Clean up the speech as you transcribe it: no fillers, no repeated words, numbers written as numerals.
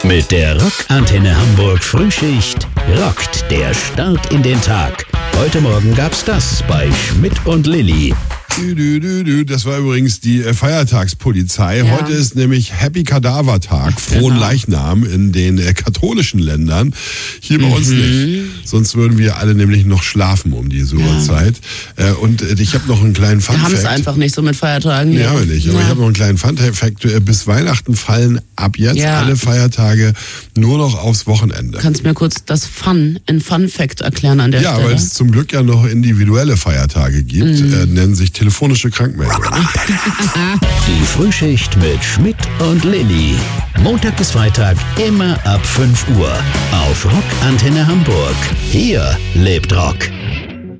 Mit der Rockantenne Hamburg Frühschicht rockt der Start in den Tag. Heute Morgen gab's das bei Schmidt und Lilly. Das war übrigens die Feiertagspolizei. Ja. Heute ist nämlich Happy Kadaver-Tag, frohen Leichnam in den katholischen Ländern. Hier bei uns nicht. Sonst würden wir alle nämlich noch schlafen um diese Uhrzeit. Und ich habe noch einen kleinen Wir haben es Fun-Fact. einfach nicht so mit Feiertagen. Ja, aber nicht. Aber ich habe noch einen kleinen Fun-Fact. Bis Weihnachten fallen ab jetzt alle Feiertage nur noch aufs Wochenende. Kannst du mir kurz das in Fun Fact erklären an der Ja, Stelle? weil es zum Glück ja noch individuelle Feiertage gibt, nennen sich telefonische Krankmeldungen. Die Frühschicht mit Schmidt und Lilly. Montag bis Freitag immer ab 5 Uhr auf Rockantenne Hamburg. Hier lebt Rock.